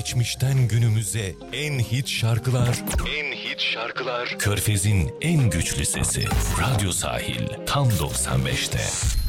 Geçmişten günümüze en hit şarkılar, Körfez'in en güçlü sesi. Radyo Sahil tam 95'te.